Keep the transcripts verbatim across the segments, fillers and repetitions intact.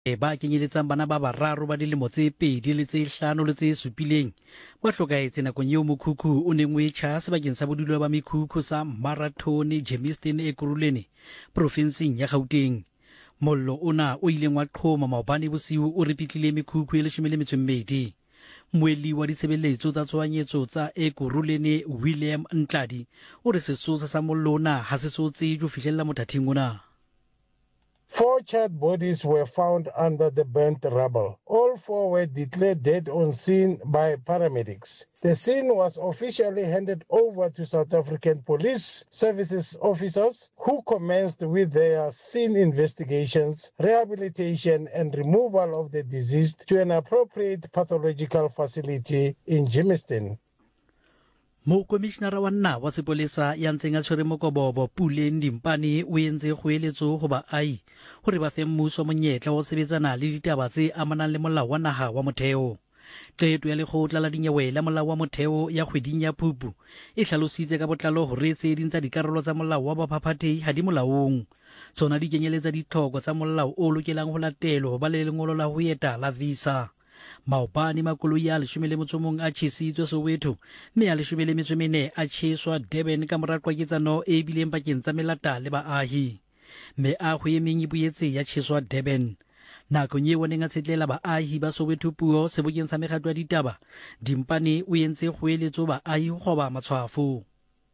ba kenyeletsang bana ba bararo ba dilemo tse pedi le tse hlano le tse supileng ba hlokaetse nakong eo mokhukhu o neng o etjha sebakeng sa bodulo ba mekhukhu sa Marathon Germiston Ekurhuleni provinseng ya Gauteng. Mollo ona o ileng wa qhoma maobane bosiu o ripitlile mekhukhu e leshome le metso e mmedi. Moeli wa ditshebeletso tsa tshohanyetso tsa Ekurhuleni William Ntladi o re sesosa sa mollo ona ha se so tsejwe ho fihlella mothating ona. Four charred bodies were found under the burnt rubble. All four were declared dead on scene by paramedics. The scene was officially handed over to South African Police Services officers who commenced with their scene investigations, rehabilitation and removal of the deceased to an appropriate pathological facility in Germiston. Mo komishenara wa nna wa sepolesa ya ntseng a tshwere mokobobo Puleng Dimpane o entse kgoeletso ho baahi hore ba fe mmuso monyetla wa sebetsana le ditaba tse amanang le molao wa naha wa motheo. Qeto ya lekgotla la dinyewe la molao wa motheo ya kgweding ya Phupu e hlalositse ka botlalo hore tse ding tsa dikarolo tsa molao wa baphaphathehi ha di molaong. Tsona di kenyeletsa ditlhoko tsa molao o lokelang ho latelwa ho ba le lengolo la ho eta la visa. Maobane makoloi a leshome le motso mong a tjhesitswe Soweto mme a leshome le metso e mene a tjheswa Durban ka mora qwaketsano e bileng pakeng tsa melata le baahi. Meaho e meng e boetse ya tjheswa Durban. Nakong eo neng a tshetlela baahi ba Soweto puo sebokeng sa mekgatlo ya ditaba, Dimpane o entse kgoeletso baahi ho qoba matshwafo.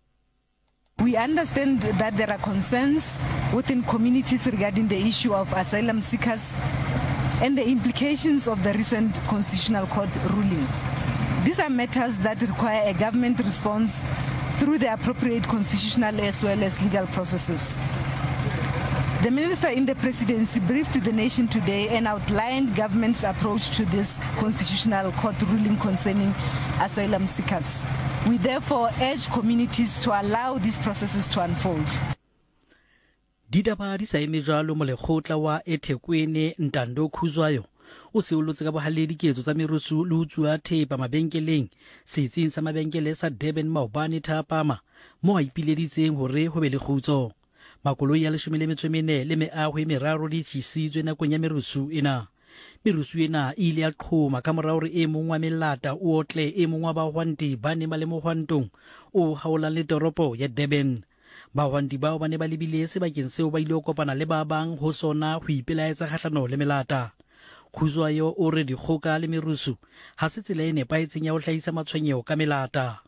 We understand that there are concerns within communities regarding the issue of asylum seekers and the implications of the recent Constitutional Court ruling. These are matters that require a government response through the appropriate constitutional as well as legal processes. The Minister in the Presidency briefed the nation today and outlined government's approach to this Constitutional Court ruling concerning asylum seekers. We therefore urge communities to allow these processes to unfold. Didaba di sa eme jalo mo lekgotla wa eThekwini Ntando Khuzwayo o se o lotse ka bohaledi ketso tsa merusu le utswa thepa mabenkeleng setsing sa mabenkele sa Durban Maobane Thapama mo a ipileditseng hore ho be le khutso. Makoloi ya leshome le metso e mene le meaho e meraro di tjhisitswe nakong ya merusu ena. Merusu ena e ile ya qhoma ka mora hore e mong wa melata o otle e mong wa bahwanti ba ne ba le mohwantong o haolang le toropo ya Durban. Bahwanti bao ba ne ba lebile sebakeng seo ba ile ho kopana le ba bang ho sona ho ipelaetsa kgahlano le melata. Khuzwayo o re dikgoka le merusu ha se tsela e nepahetseng ya ho hlahisa matshwenyeho ka melata.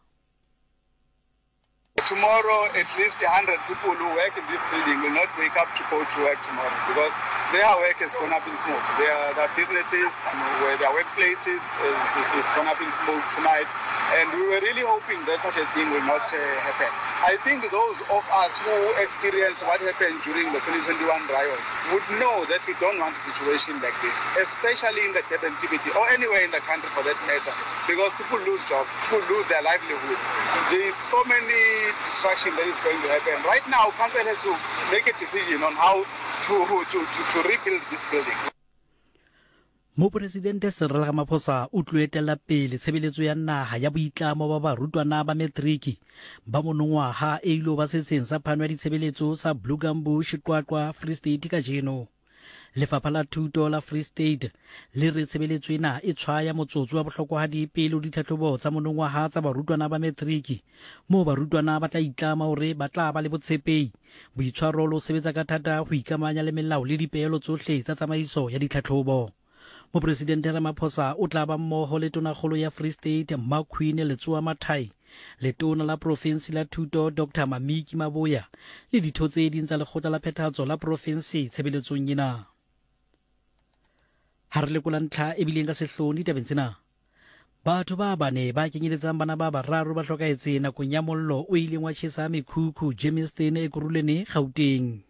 Tomorrow, at least one hundred people who work in this building will not wake up to go to work tomorrow because their work has gone up in smoke. Their, their businesses, where their workplaces is, is, is gone up in smoke tonight. And we were really hoping that such a thing will not uh, happen. I think those of us who experienced what happened during the twenty twenty-one riots would know that we don't want a situation like this, especially in the Durban C B D or anywhere in the country for that matter, because people lose jobs, people lose their livelihoods. There is so many destruction that is going to happen. Right now, council has to make a decision on how to, to, to, to rebuild this building. Mopresidente Cyril Ramaphosa o tloetela pele tshebeletso ya naha ya boitlamo ba barutwana ba matriki ba monongwaha e ilo ba setseng sa phano ya ditshebeletso sa Blue Gumbo Shiqwaqwa Free State ka jeno. Lefapha la Thuto la Free State le re tshebeletso ena e tshwaya motsotso wa bohlokwahadi pele o ditlhatlhobo tsa monongwaha tsa barutwana ba matriki mo barutwana ba tla itlama hore ba tla ba le botshepehi boitshwaro lo sebetsa ka thata ho ikamanya le melao le dipehelo tsohle tsa tsamaiso ya ditlhatlhobo. Mopresidente Ramaphosa o tla ba mmoho le tonakgolo ya Free State Mmakhwine Letsoa Mathai, letona la provinsi la Thuto Doctor Mamiki Maboya le ditho tse ding tsa lekgotla la phethahatso la provinsi tshebeletsong ena. Ha re lekola ntlha e bileng ka sehlooho tabeng tsena. Batho ba bane ba kenyeletsang bana ba bararo ba hlokaetse nakong ya mollo o ileng wa tjhesa mekhukhu Germiston Ekurhuleni Gauteng.